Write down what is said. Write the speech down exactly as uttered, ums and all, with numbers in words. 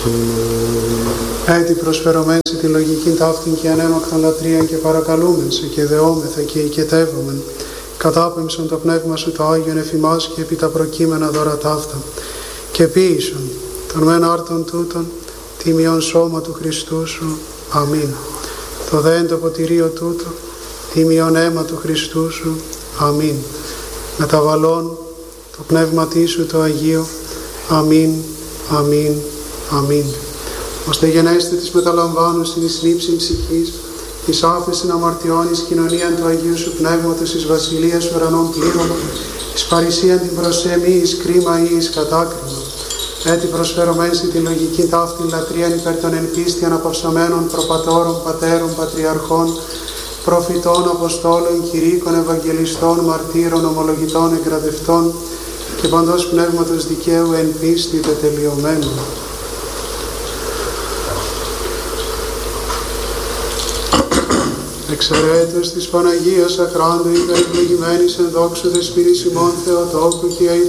Έτι προσφερωμέν σε τη λογική ταύτην και ανέμακτον λατρείαν και παρακαλούμεν σε και δεόμεθα και οικετεύομεν. Κατάπεμψον το πνεύμα σου το Άγιον εφημάς και επί τα προκείμενα δώρα ταύτα. Και ποίησον των μεν άρτων τούτων τιμιών σώμα του Χριστού σου. Αμήν. Το δέν το ποτηρίο τούτο τιμιών αίμα του Χριστού σου. Αμήν. Μεταβαλών το πνεύματί σου το Αγίο. Αμήν. Αμήν. Αμήν. Ώστε γενέστε της μεταλαμβάνου στην εις λήψην ψυχής, εις άφεσιν αμαρτιών, εις κοινωνίαν του Αγίου σου Πνεύματος, εις βασιλείας ουρανών πλήρωμα, εις παρησίαν την προσέμη, εις κρίμα ή εις κατάκριμα. Έτσι προσφερωμέν στη τη λογική ταύτην λατρείαν υπέρ των εν πίστη αναπαυσαμένων προπατώρων, πατέρων, πατριαρχών, προφητών, αποστόλων, κηρύκων, ευαγγελιστών, μαρτύρων, ομολογητών, εγκρατευτών και παντός πνεύματος δικαίου εν πίστη τετελειωμένου. Εξαιρέτως της Παναγίας Αχράντου υπερευλογημένης εν δόξου Δεσποινής ημών Θεοτόκου και